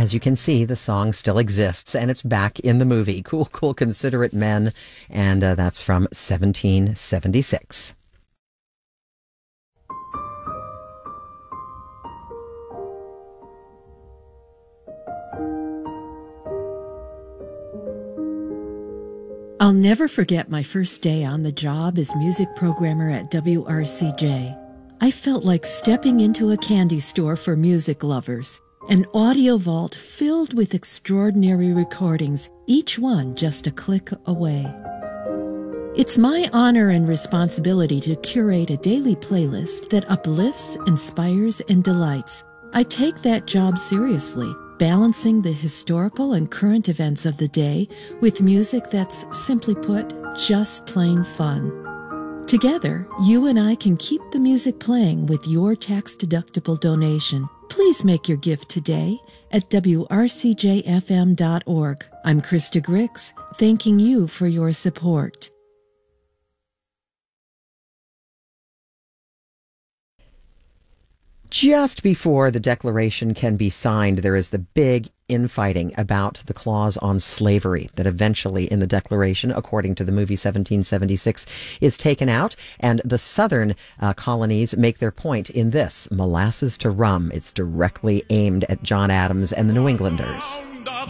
as you can see, the song still exists, and it's back in the movie. Cool, cool, considerate men, and that's from 1776. I'll never forget my first day on the job as music programmer at WRCJ. I felt like stepping into a candy store for music lovers, an audio vault filled with extraordinary recordings, each one just a click away. It's my honor and responsibility to curate a daily playlist that uplifts, inspires, and delights. I take that job seriously, balancing the historical and current events of the day with music that's, simply put, just plain fun. Together, you and I can keep the music playing with your tax-deductible donation. Please make your gift today at wrcjfm.org. I'm Krista Grix, thanking you for your support. Just before the Declaration can be signed, there is the big infighting about the clause on slavery that eventually in the Declaration, according to the movie 1776, is taken out. And the southern colonies make their point in this, molasses to rum. It's directly aimed at John Adams and the New Englanders.